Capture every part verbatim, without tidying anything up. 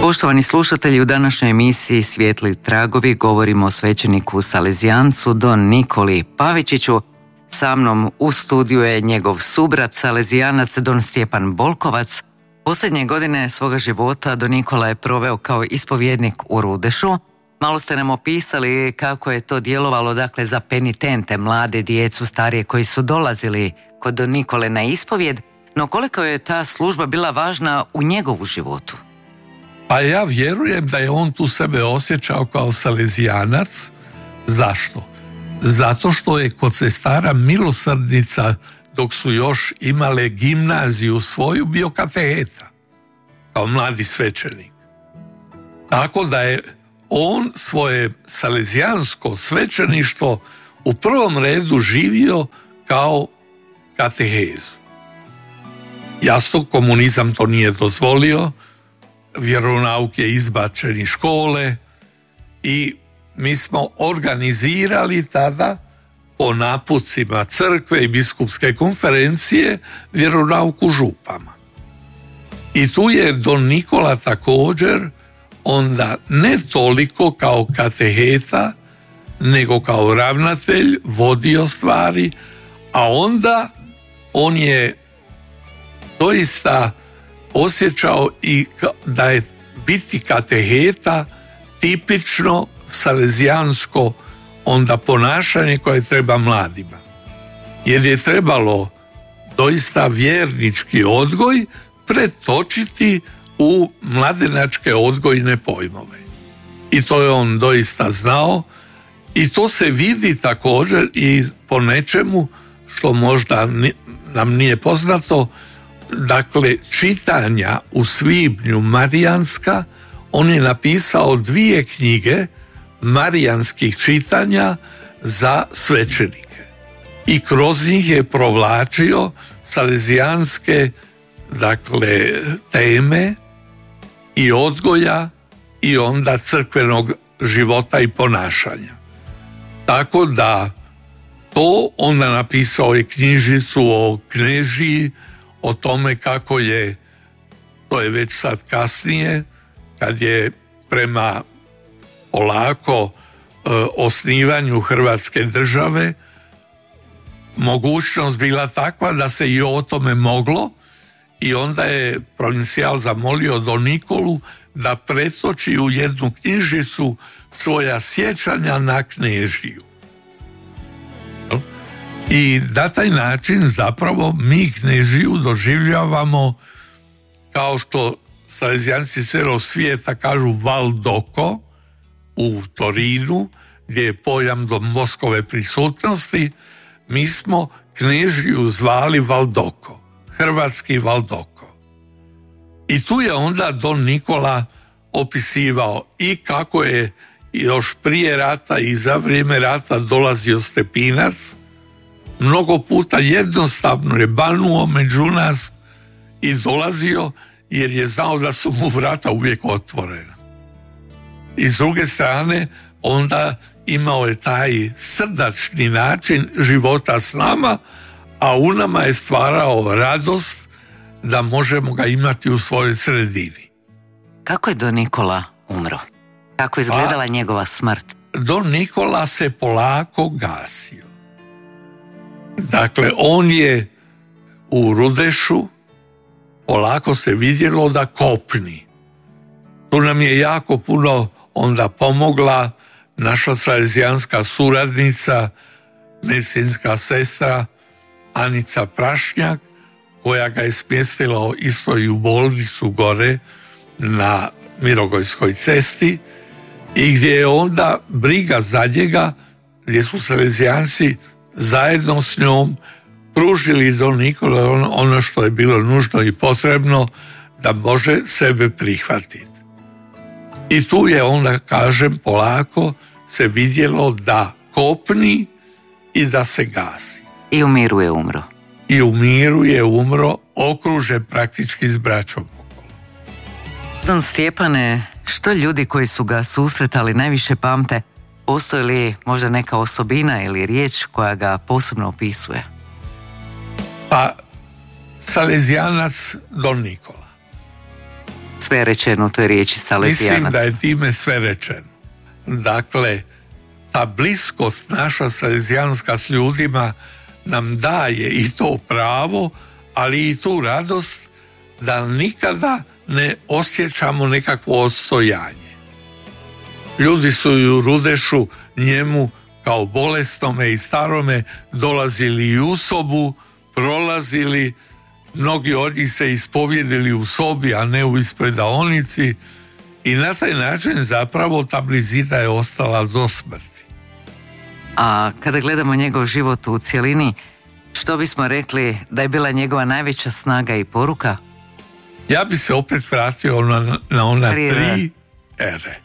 Poštovani slušatelji, u današnjoj emisiji Svijetli tragovi govorimo o svećeniku Salezijancu Don Nikoli Pavičiću. Sa mnom u studiju je njegov subrat Salezijanac Don Stjepan Bolkovac. Posljednje godine svoga života Don Nikola je proveo kao ispovjednik u Rudešu. Malo ste nam opisali kako je to djelovalo, dakle, za penitente, mlade, djecu, starije koji su dolazili kod Don Nikole na ispovjed, no koliko je ta služba bila važna u njegovu životu? Pa ja vjerujem da je on tu sebe osjećao kao salezijanac. Zašto? Zato što je kod sestara milosrdnica, dok su još imale gimnaziju svoju, bio kateheta kao mladi svećenik. Tako da je on svoje salezijansko svećeništvo u prvom redu živio kao katehezu. Jasno, komunizam to nije dozvolio, vjeronauk je izbačen iz škole i mi smo organizirali tada po napucima crkve i biskupske konferencije vjeronauk u župama. I tu je Don Nikola također onda ne toliko kao kateheta, nego kao ravnatelj vodio stvari, a onda on je doista osjećao i da je biti kateheta tipično salezijansko onda ponašanje koje treba mladima. Jer je trebalo doista vjernički odgoj pretočiti u mladenačke odgojne pojmove. I to je on doista znao i to se vidi također i po nečemu što možda nam nije poznato. Dakle, čitanja u svibnju marijanska, on je napisao dvije knjige marijanskih čitanja za svećenike. I kroz njih je provlačio salezijanske, dakle, teme i odgoja i onda crkvenog života i ponašanja. Tako da to onda napisao je knjižicu o knežiji, o tome kako je, to je već sad kasnije, kad je prema polako e, osnivanju Hrvatske države mogućnost bila takva da se i o tome moglo, i onda je provincijal zamolio Don Nikolu da pretoči u jednu knjižicu svoja sjećanja na knežiju. I na taj način zapravo mi knežiju doživljavamo, kao što salezijanci cijelog svijeta kažu, Valdoko u Torinu, gdje je pojam Moskove prisutnosti. Mi smo knežiju zvali Valdoko, hrvatski Valdoko. I tu je onda Don Nikola opisivao i kako je još prije rata i za vrijeme rata dolazio Stepinac. Mnogo puta jednostavno je banuo među nas i dolazio, jer je znao da su mu vrata uvijek otvorena. I s druge strane, onda imao je taj srdačni način života s nama, a u nama je stvarao radost da možemo ga imati u svojoj sredini. Kako je Don Nikola umro? Kako je izgledala pa, njegova smrt? Don Nikola se polako gasio. Dakle, on je u Rudešu polako se vidjelo da kopni. Tu nam je jako puno onda pomogla naša salezijanska suradnica, medicinska sestra Anica Prašnjak, koja ga je smjestila isto i u bolnicu gore na Mirogojskoj cesti, i gdje je onda briga za njega, gdje su salezijanci zajedno s njom pružili Don Nikola ono što je bilo nužno i potrebno da može sebe prihvatiti. I tu je onda, kažem, polako se vidjelo da kopni i da se gasi. I u miru je umro. I u miru je umro, okružen praktički s braćom okolo. Don Stjepane, što ljudi koji su ga susretali najviše pamte? Postoji li možda neka osobina ili riječ koja ga posebno opisuje? Pa, salezijanac Don Nikola. sve rečeno u toj riječi salezijanac? Mislim da je time sve rečeno. Dakle, ta bliskost naša salezijanska s ljudima nam daje i to pravo, ali i tu radost da nikada ne osjećamo nekakvo odstojanje. Ljudi su i u Rudešu njemu kao bolesnome i starome dolazili i u sobu, prolazili, mnogi od njih se ispovjedili u sobi, a ne u ispredaonici, i na taj način zapravo ta blizina je ostala do smrti. A kada gledamo njegov život u cjelini, što bismo rekli da je bila njegova najveća snaga i poruka? Ja bi se opet vratio na, na ona tri, tri ere.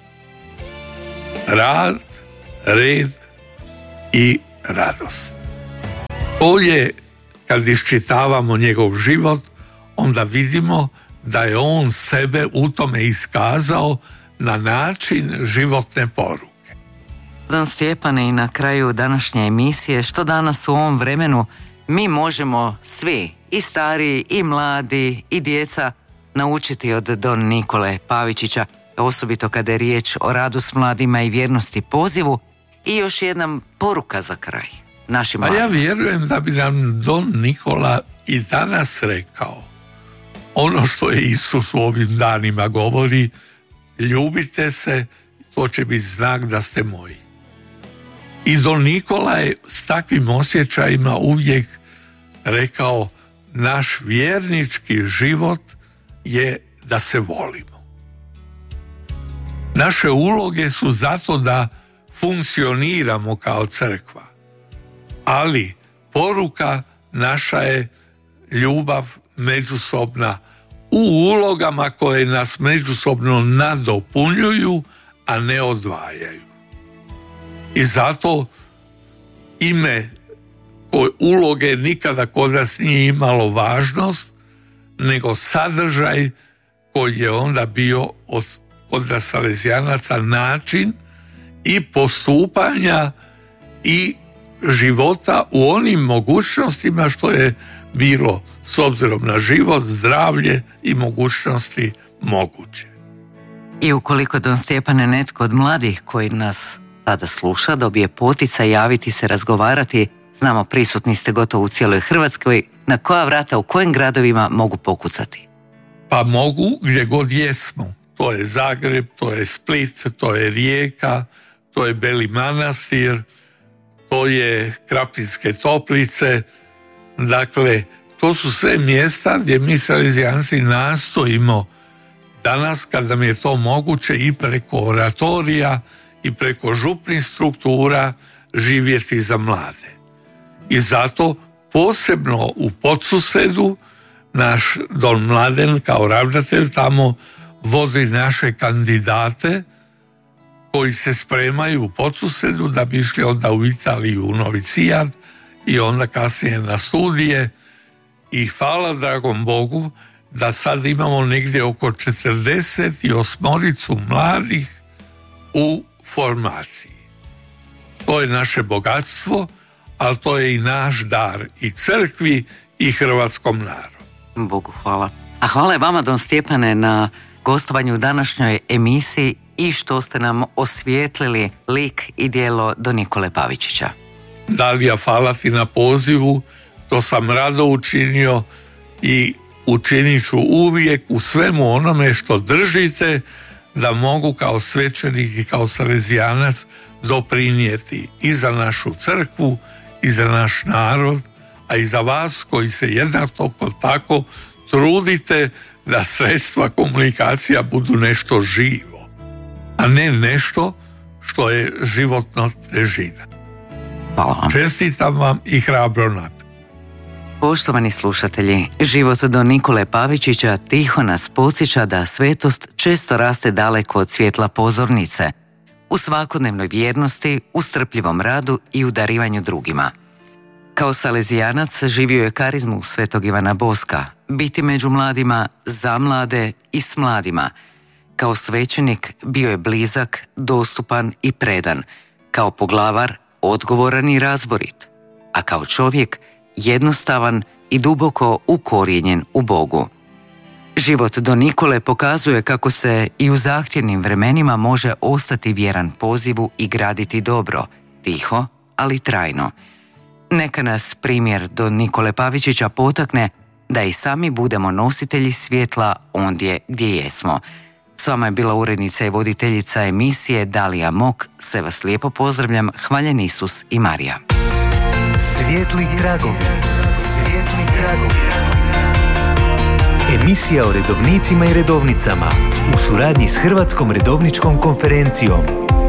Rad, red i radost. To je, kad iščitavamo njegov život, onda vidimo da je on sebe u tome iskazao na način životne poruke. Don Stjepane, i na kraju današnje emisije, što danas u ovom vremenu mi možemo svi, i stariji, i mladi, i djeca, naučiti od Don Nikole Pavičića, osobito kada je riječ o radu s mladima i vjernosti pozivu? I još jedna poruka za kraj našim mladima. A ja vjerujem da bi nam Don Nikola i danas rekao ono što je Isus u ovim danima govori: ljubite se, to će biti znak da ste moji. I Don Nikola je s takvim osjećajima uvijek rekao: naš vjernički život je da se volimo. Naše uloge su zato da funkcioniramo kao crkva, ali poruka naša je ljubav međusobna u ulogama koje nas međusobno nadopunjuju, a ne odvajaju. I zato ime koje uloge nikada kod nas nije imalo važnost, nego sadržaj koji je onda bio od, od nas salezijanaca način i postupanja i života u onim mogućnostima što je bilo s obzirom na život, zdravlje i mogućnosti moguće. I ukoliko, Don Stjepane, netko od mladih koji nas sada sluša dobije poticaj javiti se, razgovarati, znamo prisutni ste gotovo u cijeloj Hrvatskoj, na koja vrata, u kojim gradovima mogu pokucati? Pa mogu gdje god jesmo. To je Zagreb, to je Split, to je Rijeka, to je Beli Manastir, to je Krapinske Toplice. Dakle, to su sve mjesta gdje mi salezijanci nastojimo danas, kad nam je to moguće, i preko oratorija i preko župnih struktura živjeti za mlade. I zato posebno u Podsusedu naš Don Mladen kao ravnatelj tamo vodi naše kandidate koji se spremaju u Podsusedu da bi išli onda u Italiju u novicijat i onda kasnije na studije. I hvala dragom Bogu da sad imamo negdje oko četrdeset osam mladih u formaciji. To je naše bogatstvo, ali to je i naš dar i crkvi i hrvatskom narodu. Bogu hvala. A hvala je vama, Don Stjepane, na gostovanju u današnjoj emisiji i što ste nam osvijetlili lik i djelo Don Nikole Pavičića. Dalija, hvala ti na pozivu, to sam rado učinio i učinit ću uvijek u svemu onome što držite da mogu kao svećenik i kao salezijanac doprinijeti i za našu crkvu i za naš narod, a i za vas koji se jednako tako trudite da sredstva komunikacija budu nešto živo, a ne nešto što je životna težina. Hvala vam. Čestitam vam i hrabro naprijed. Poštovani slušatelji, život Don Nikole Pavičića tiho nas podsjeća da svetost često raste daleko od svjetla pozornice, u svakodnevnoj vjernosti, u strpljivom radu i u darivanju drugima. Kao salezijanac živio je karizmu svetog Ivana Boska, biti među mladima, za mlade i s mladima. Kao svećenik bio je blizak, dostupan i predan, kao poglavar odgovoran i razborit, a kao čovjek jednostavan i duboko ukorijenjen u Bogu. Život Don Nikole pokazuje kako se i u zahtjevnim vremenima može ostati vjeran pozivu i graditi dobro, tiho, ali trajno. Neka nas primjer Don Nikole Pavičića potakne da i sami budemo nositelji svjetla ondje gdje jesmo. S vama je bila urednica i voditeljica emisije Dalija Mok. Sve vas lijepo pozdravljam. Hvaljen Isus i Marija. Svijetli tragovi. Svijetli tragovi. Emisija o redovnicima i redovnicama u suradnji s Hrvatskom redovničkom konferencijom.